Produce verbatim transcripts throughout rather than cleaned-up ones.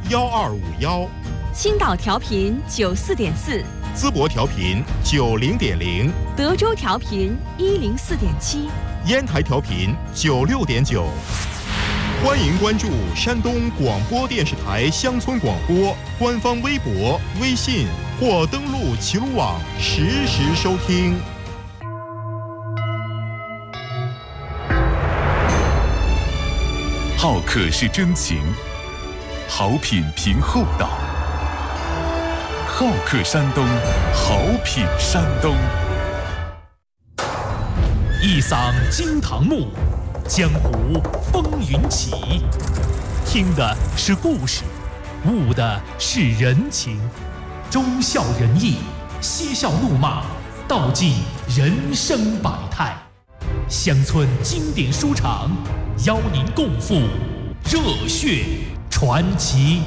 幺二五幺， 青岛调频九四点四， 淄博调频九零点零， 德州调频一零四点七， 烟台调频九六点九。欢迎关注山东广播电视台乡村广播官方微博、微信或登录齐鲁网实时收听。 好客是真情，好品凭厚道。好客山东，好品山东。 一嗓惊堂木，江湖风云起。听的是故事，悟的是人情。忠孝仁义，嬉笑怒骂，道尽人生百态。乡村经典书场，邀您共赴热血传奇。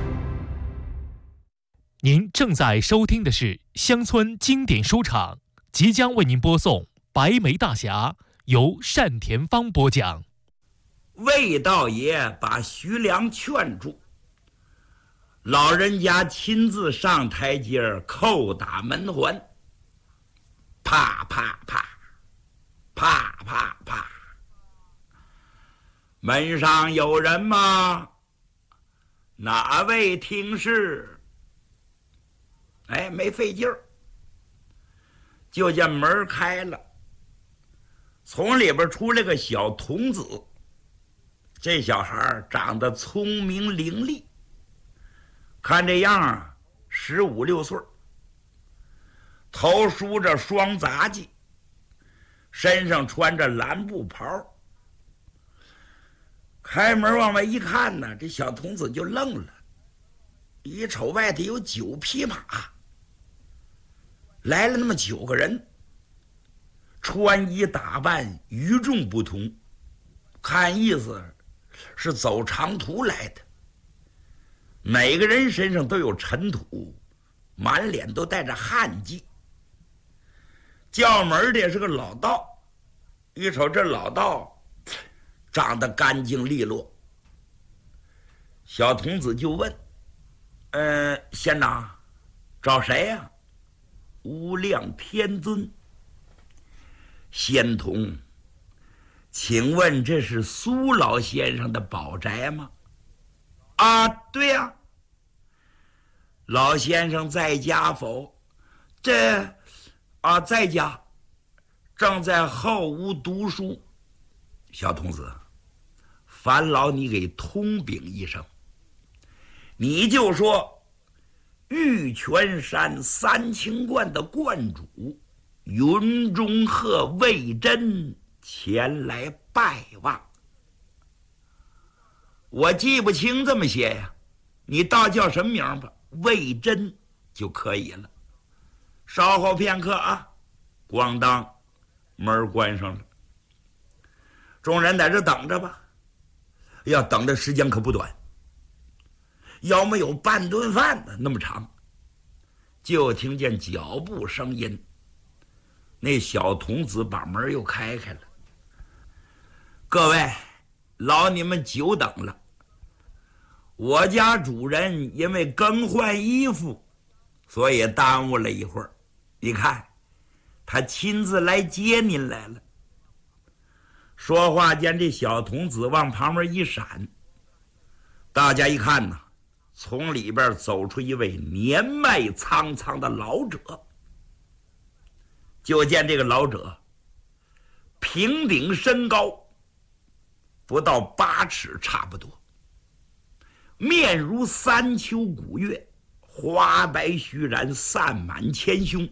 您正在收听的是乡村经典书场，即将为您播送《白眉大侠》，由单田芳播讲。 魏道爷把徐良劝住，老人家亲自上台阶叩打门环，啪啪啪，啪啪啪。门上有人吗？哪位听事？哎，没费劲儿，就见门开了，从里边出来个小童子。这小孩长得聪明伶俐，看这样啊，十五六岁，头梳着双杂髻，身上穿着蓝布袍。开门往外一看呢，这小童子就愣了，一瞅外头有九匹马，来了那么九个人，穿衣打扮与众不同，看意思是走长途来的。每个人身上都有尘土，满脸都带着汗迹。叫门的也是个老道，一瞅这老道长得干净利落。小童子就问：呃，县长找谁呀？无量天尊。仙童，请问这是苏老先生的宝宅吗？啊，对呀、啊。老先生在家否？这啊，在家，正在后屋读书。小童子，烦劳你给通禀一声，你就说玉泉山三清观的观主云中鹤魏真前来拜望。我记不清这么写呀，你倒叫什么名吧，魏真就可以了。稍后片刻啊，咣当，门关上了。众人在这等着吧，要等的时间可不短，要没有半顿饭呢那么长。就听见脚步声音，那小童子把门又开开了。各位，劳你们久等了。我家主人因为更换衣服，所以耽误了一会儿。你看，他亲自来接您来了。说话间，这小童子往旁边一闪，大家一看呢，从里边走出一位年迈苍苍的老者。就见这个老者平顶身高不到八尺差不多，面如三秋古月，花白须髯散满前胸，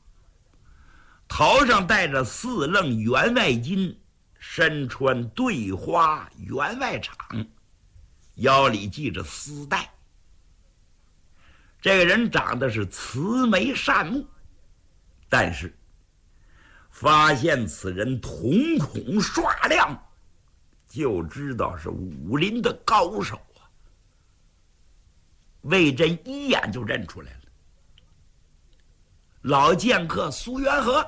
头上戴着四楞员外巾，身穿对花员外氅，腰里系着丝带。这个人长得是慈眉善目，但是发现此人瞳孔刷亮，就知道是武林的高手啊。魏真一眼就认出来了，老剑客苏元和，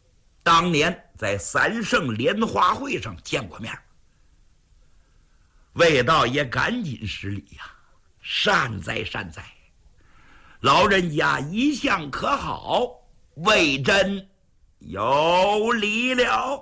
当年在三圣莲花会上见过面。 魏道爷赶紧施礼呀、啊，善哉善哉，老人家一向可好，魏真有礼了。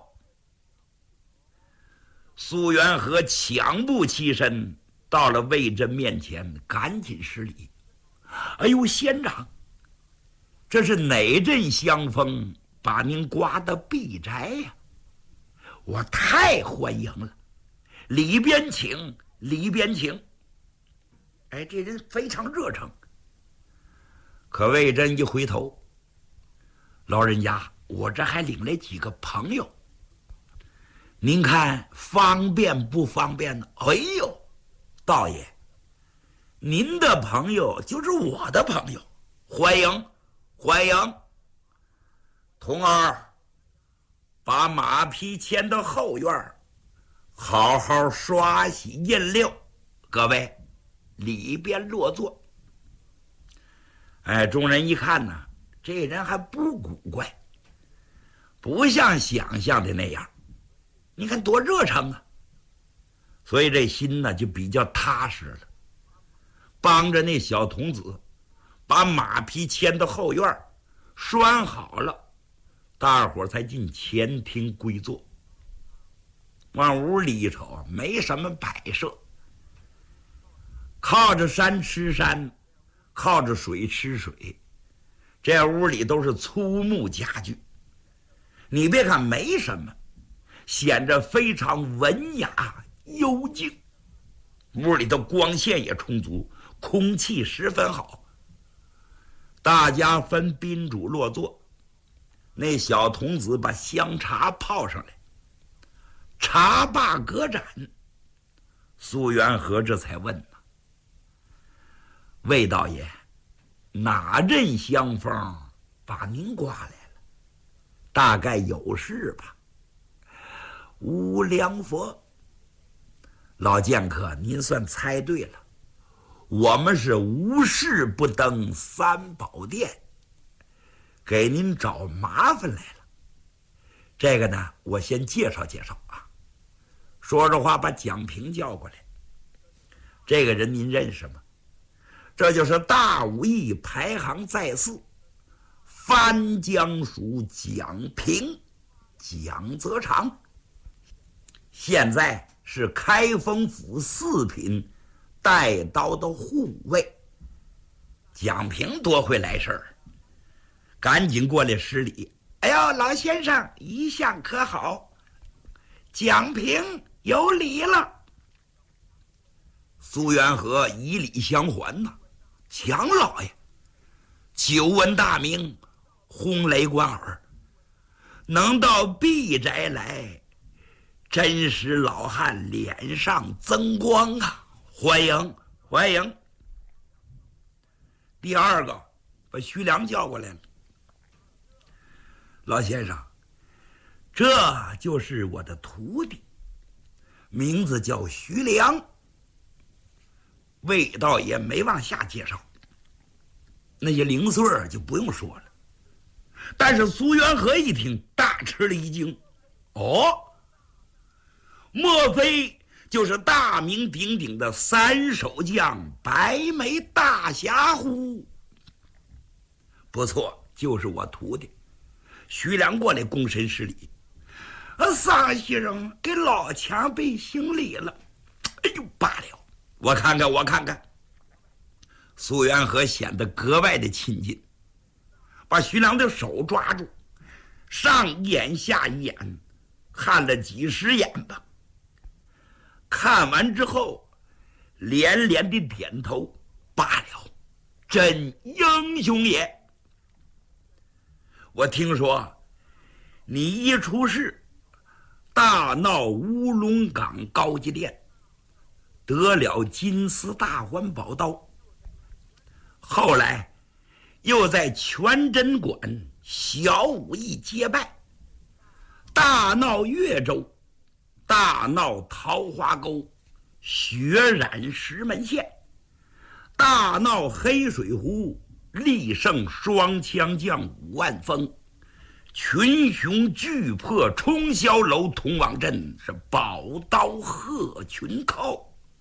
苏元和抢步起身，到了魏真面前，赶紧施礼。哎呦，县长，这是哪阵香风把您刮得避宅呀？我太欢迎了，里边请，里边请。哎，这人非常热诚。可魏真一回头，老人家，我这还领来几个朋友，您看方便不方便呢？哎呦，道爷，您的朋友就是我的朋友，欢迎欢迎。童儿，把马匹牵到后院，好好刷洗印溜。各位，里边落座。哎，众人一看呢，这人还不古怪，不像想象的那样。你看多热诚啊！所以这心呢就比较踏实了。帮着那小童子把马匹牵到后院，拴好了，大伙才进前厅归坐。往屋里一瞅，没什么摆设，靠着山吃山，靠着水吃水，这屋里都是粗木家具。你别看没什么，显着非常文雅幽静。屋里的光线也充足，空气十分好。大家分宾主落座，那小童子把香茶泡上来，茶罢隔盏。苏元和这才问呢：“魏道爷，哪阵香风把您刮来了？大概有事吧？”无良佛，老剑客，您算猜对了，我们是无事不登三宝殿，给您找麻烦来了。这个呢，我先介绍介绍啊。说着话，把蒋平叫过来。这个人您认识吗？这就是大武艺排行在四，番江属蒋平，蒋泽长。现在是开封府四品带刀的护卫。蒋平多会来事儿，赶紧过来施礼。哎呦，老先生一向可好？蒋平有礼了。苏元和以礼相还呐、啊，蒋老爷，久闻大名，轰雷贯耳，能到敝宅来，真使老汉脸上增光啊！欢迎欢迎。第二个把徐良叫过来了。老先生，这就是我的徒弟，名字叫徐良。魏道爷没往下介绍，那些零碎儿就不用说了。但是苏元和一听，大吃了一惊。哦，莫非就是大名鼎鼎的三手将白眉大侠乎？不错，就是我徒弟。徐良过来躬身施礼。桑先生给老前辈行礼了。哎呦，罢了，我看看我看看。苏元和显得格外的亲近，把徐良的手抓住，上一眼下一眼，看了几十眼吧。看完之后，连连的点头。罢了，真英雄也。我听说你一出世，大闹乌龙岗高级殿，得了金丝大环宝刀，后来又在全真馆小武艺结拜，大闹越州，大闹桃花沟，血染石门县，大闹黑水湖，力胜双枪将五万峰，群雄巨破冲霄楼通往镇，是宝刀贺群寇。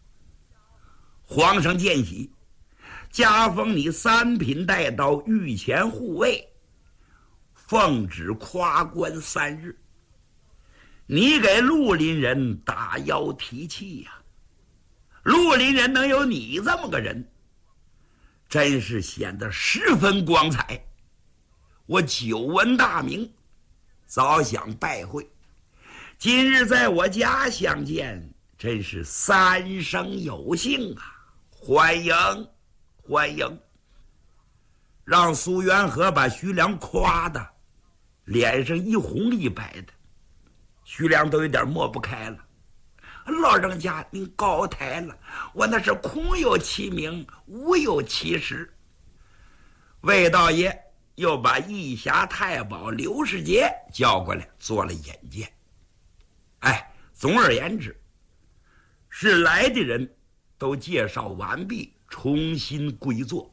皇上见喜，加封你三品带刀御前护卫，奉旨夸官三日。你给绿林人打腰提气呀、啊！绿林人能有你这么个人，真是显得十分光彩。我久闻大名，早想拜会，今日在我家相见，真是三生有幸啊！欢迎，欢迎！让苏元和把徐良夸的脸上一红一白的，徐良都有点抹不开了。老人家您高抬了，我那是空有其名，无有其实。魏道爷又把义侠太保刘世杰叫过来做了引荐。哎，总而言之，是来的人都介绍完毕，重新归座。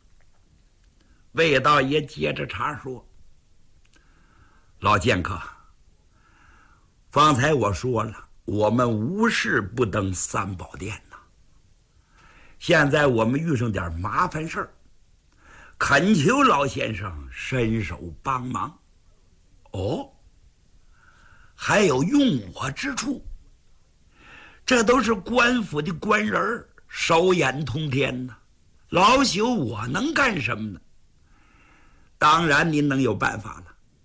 魏道爷接着茬说：“老剑客，方才我说了，我们无事不登三宝殿呐。现在我们遇上点麻烦事儿，恳求老先生伸手帮忙。”哦，还有用我之处？这都是官府的官人儿，手眼通天呐。老朽我能干什么呢？当然您能有办法了。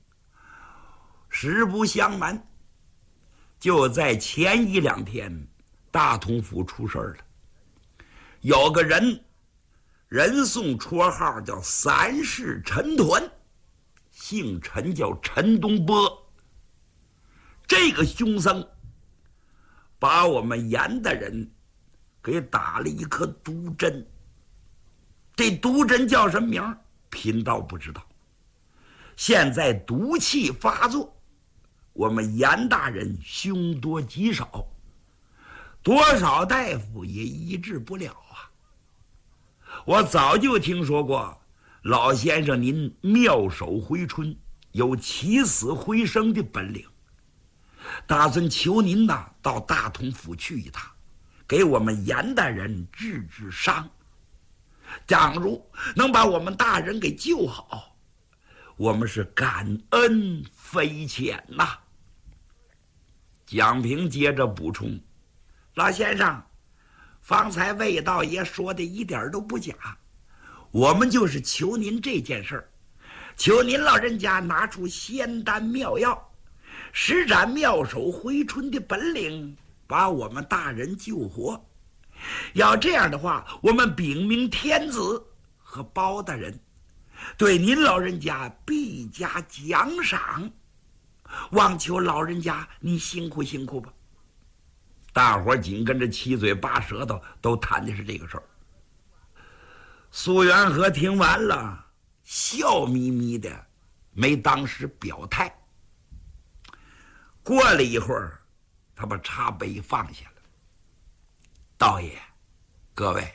实不相瞒，就在前一两天，大同府出事了。有个人，人送绰号叫三世陈抟，姓陈叫陈东波。这个凶僧把我们严大人给打了一颗毒针，这毒针叫什么名？贫道不知道。现在毒气发作，我们严大人凶多吉少，多少大夫也医治不了啊。我早就听说过老先生您妙手回春，有起死回生的本领，打算求您呐到大同府去一趟，给我们严大人治治伤。假如能把我们大人给救好，我们是感恩非浅呐。蒋平接着补充：“老先生，方才魏道爷说的一点都不假，我们就是求您这件事儿，求您老人家拿出仙丹妙药，施展妙手回春的本领，把我们大人救活。要这样的话，我们禀明天子和包大人，对您老人家必加奖赏，望求老人家你辛苦辛苦吧。”大伙儿紧跟着七嘴八舌头都谈的是这个事儿。苏元和听完了，笑眯眯的，没当时表态。过了一会儿，他把茶杯放下了。道爷，各位，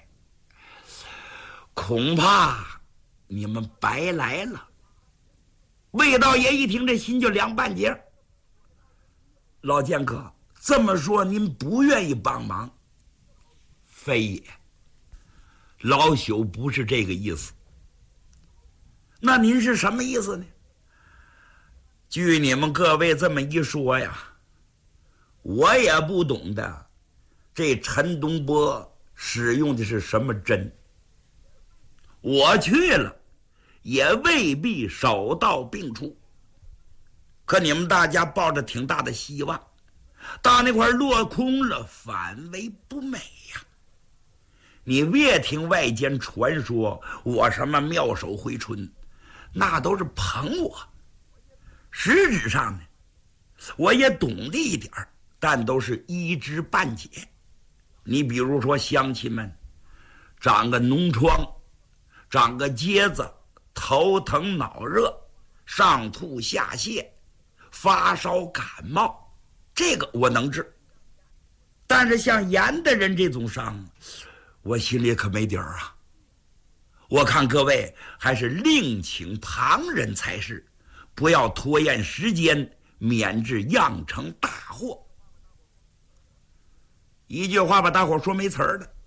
恐怕你们白来了。魏道爷一听，这心就凉半截。老剑客，这么说您不愿意帮忙？非也，老朽不是这个意思。那您是什么意思呢？据你们各位这么一说呀，我也不懂得这陈东波使用的是什么针，我去了也未必手到病除。可你们大家抱着挺大的希望，到那块落空了，反为不美呀。你别听外间传说我什么妙手回春，那都是捧我。实质上呢，我也懂得一点，但都是一知半解。你比如说乡亲们长个脓疮，长个疖子，头疼脑热，上吐下泻，发烧感冒，这个我能治。但是像严的人这种伤，我心里可没底儿啊。我看各位还是另请旁人才是，不要拖延时间，免致酿成大祸。一句话把大伙说没词儿了。